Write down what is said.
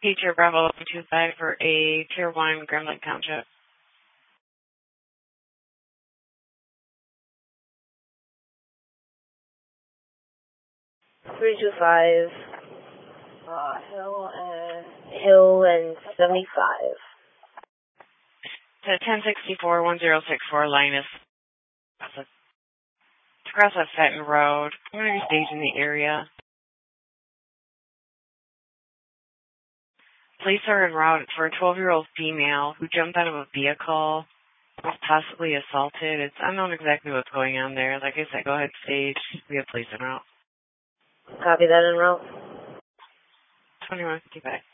Teacher Bravo 25 for a Tier 1 Grand Lake Township. 325, Hill and 75. To 1064-1064 Linus. To cross up Fenton Road. I'm going to be staged in the area. Police are en route for a 12-year-old female who jumped out of a vehicle, was possibly assaulted. It's unknown exactly what's going on there. Like I said, go ahead, stage. We have police en route. Copy that, en route. 2155.